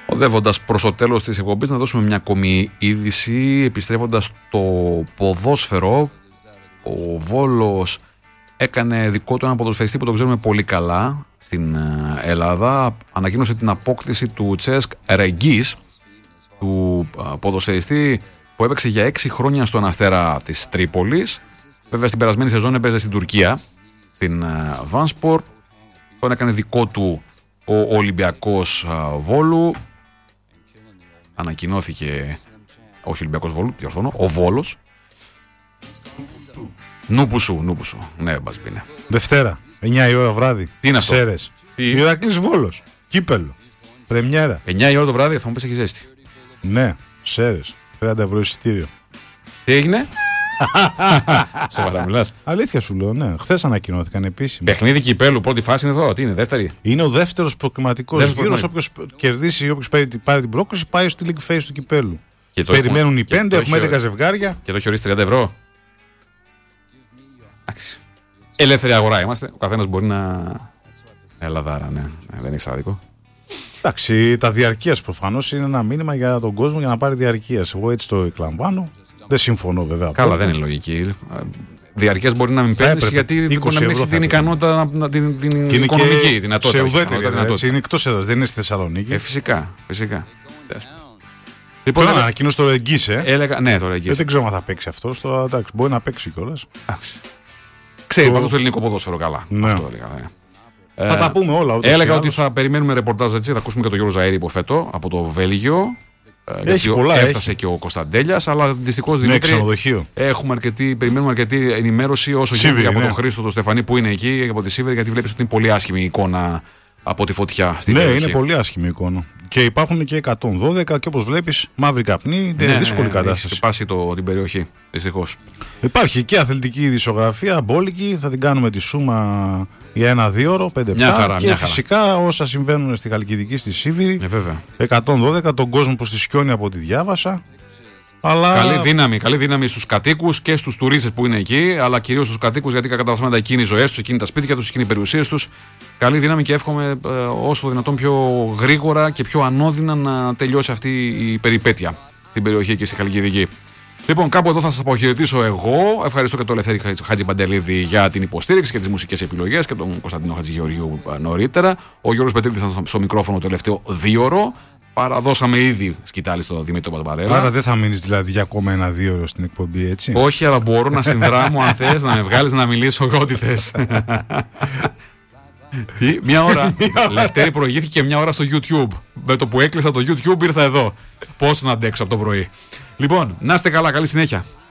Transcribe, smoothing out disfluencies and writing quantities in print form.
Οδεύοντας προς το τέλος της εκπομπής, να δώσουμε μια ακόμη είδηση. Επιστρέφοντας στο ποδόσφαιρο, ο Βόλος έκανε δικό του ένα ποδοσφαιριστή που το ξέρουμε πολύ καλά στην Ελλάδα. Ανακοίνωσε την απόκτηση του Τσέσκ Ρεγκής, του ποδοσφαιριστή που έπαιξε για 6 χρόνια στον Αστέρα της Τρίπολης. Βέβαια στην περασμένη σεζόν έπαιζε στην Τουρκία, στην Βάνσπορ. Τον έκανε δικό του ο Ολυμπιακός Βόλου. Ανακοινώθηκε, όχι Ολυμπιακός Βόλου, διορθώνω, ο Βόλος. Νούπουσου. Ναι, μπασπίνε. Δευτέρα, 9 η ώρα βράδυ. Τι είναι αυτό? Σέρες. Ηρακλής Βόλος. Κύπελλο. Πρεμιέρα. 9 η ώρα το βράδυ, θα μου πεις έχει ζέστη. Ναι, Σέρες. 30 ευρώ εισιτήριο. Τι έγινε? Σοβαρά μιλάς? Αλήθεια σου λέω, ναι. Χθες ανακοινώθηκαν επίσημα. Παιχνίδι κυπέλου, πρώτη φάση είναι εδώ. Τι είναι, δεύτερη? Είναι ο δεύτερος προκριματικός γύρος. Όποιος κερδίσει, όποιος πάρει την πρόκριση, πάει στη League Phase του κυπέλου. Περιμένουν οι 5, έχουμε 11 ζευγάρια. Και το έχει ορίσει 30 ευρώ. Ελεύθερη αγορά είμαστε. Ο καθένας μπορεί να. Ελλαδάρα, ναι. Δεν έχει άδικο. Εντάξει, τα διαρκείας προφανώς είναι ένα μήνυμα για τον κόσμο για να πάρει διαρκείας. Εγώ έτσι το εκλαμβάνω. Δεν συμφωνώ βέβαια. Καλά, δεν είναι λογική. Διαρκείας μπορεί να μην παίρνει γιατί μπορεί να μην έχει την ικανότητα, την οικονομική δυνατότητα. Σε ουδέτερη, είναι εκτός έδρας, δεν είναι στη Θεσσαλονίκη. Φυσικά. Λοιπόν, να ανακοίνωσε το Ρεγκής, Ναι, το Ρεγκής. Δεν ξέρω αν θα παίξει αυτό. Εντάξει, μπορεί να παίξει κιόλας. Ξέρει πάντως το ελληνικό ποδόσφαιρο καλά. Ναι. Αυτό έλεγα. Ναι. Θα τα πούμε όλα. Έλεγα ότι θα περιμένουμε ρεπορτάζ έτσι. Θα ακούσουμε και τον Γιώργο Ζαΐρη υποφέτω από το Βέλγιο. Έφτασε και ο Κωνσταντέλιας, αλλά δυστυχώς περιμένουμε αρκετή ενημέρωση όσο γίνεται από τον Χρήστο τον Στεφανή που είναι εκεί από τη Σίβερη, γιατί βλέπεις ότι είναι πολύ άσχημη η εικόνα από τη φωτιά στην περιοχή. Ναι, είναι πολύ άσχημη η εικόνα. Και υπάρχουν και 112 και όπως βλέπεις μαύρη καπνή, είναι δύσκολη κατάσταση. Έχει σπάσει την περιοχή, δυστυχώς. Υπάρχει και αθλητική ειδησιογραφία, μπόλικη, θα την κάνουμε τη Σούμα για 1-2 ώρο, 5-7. Και φυσικά όσα συμβαίνουν στη Χαλκιδική, στη Σίβηρη. 112, τον κόσμο που στη σκιώνει από ό,τι διάβασα. Αλλά... Καλή δύναμη στους κατοίκους και στους τουρίστες που είναι εκεί, αλλά κυρίως στους κατοίκους, γιατί κατά τα εκεί είναι οι ζωές τους, εκεί είναι τα σπίτια τους, εκεί είναι οι περιουσίες τους. Καλή δύναμη και εύχομαι όσο δυνατόν πιο γρήγορα και πιο ανώδυνα να τελειώσει αυτή η περιπέτεια στην περιοχή και στη Χαλκιδική. Λοιπόν, κάπου εδώ θα σας αποχαιρετήσω εγώ. Ευχαριστώ και τον Ελευθέρη Χατζηπαντελίδη για την υποστήριξη και τις μουσικές επιλογές και τον Κωνσταντίνο Χατζηγεωργίου νωρίτερα. Ο Γιώργος Πετρίδης ήταν στο μικρόφωνο το τελευταίο 2ωρο. Παραδώσαμε ήδη σκητάλη στο Δημήτρη Παπαρέλα. Άρα δεν θα μείνεις δηλαδή για ακόμα 1-2 ώρο στην εκπομπή, έτσι? Όχι, αλλά μπορώ να συνδράμω αν θες, να με βγάλεις να μιλήσω εγώ ό,τι θες. Τι, μια ώρα. Λευτέρη προηγήθηκε μια ώρα στο YouTube. Με το που έκλεισα το YouTube ήρθα εδώ. Πώς να αντέξω από το πρωί. Λοιπόν, να είστε καλά, καλή συνέχεια.